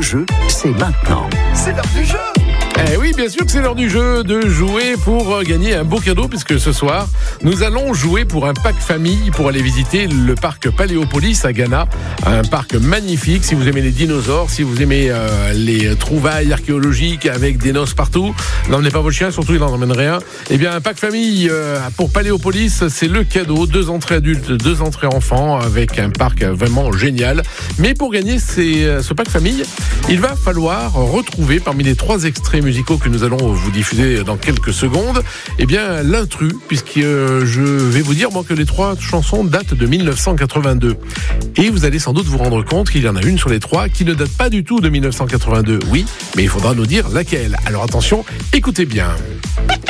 jeu, c'est maintenant. C'est l'heure du jeu. Eh oui, bien sûr que c'est l'heure du jeu, de jouer pour gagner un beau cadeau, puisque ce soir, nous allons jouer pour un pack famille pour aller visiter le parc Paléopolis à Ghana. Un parc magnifique, si vous aimez les dinosaures, si vous aimez les trouvailles archéologiques avec des noces partout. N'emmenez pas votre chien, surtout il n'en emmènerait un. Eh bien, un pack famille pour Paléopolis, c'est le cadeau. 2 entrées adultes, 2 entrées enfants, avec un parc vraiment génial. Mais pour gagner ce pack famille, il va falloir retrouver parmi les 3 extraits musicaux que nous allons vous diffuser dans quelques secondes, eh bien l'intrus, puisque je vais vous dire que les 3 chansons datent de 1982. Et vous allez sans doute vous rendre compte qu'il y en a une sur les 3 qui ne date pas du tout de 1982. Oui, mais il faudra nous dire laquelle. Alors attention, écoutez bien.